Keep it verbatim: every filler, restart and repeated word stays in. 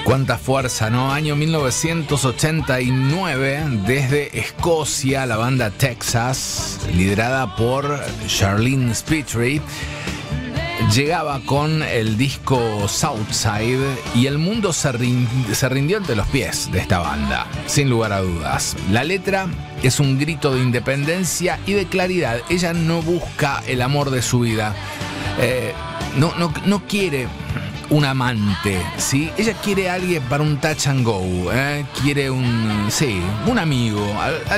Cuánta fuerza, ¿no? Año mil novecientos ochenta y nueve, desde Escocia, la banda Texas, liderada por Charlene Spiteri, llegaba con el disco Southside y el mundo se rindió, se rindió ante los pies de esta banda, sin lugar a dudas. La letra es un grito de independencia y de claridad. Ella no busca el amor de su vida, eh, no, no, no quiere un amante, ¿sí? Ella quiere a alguien para un touch and go, ¿eh? Quiere un, sí, un amigo,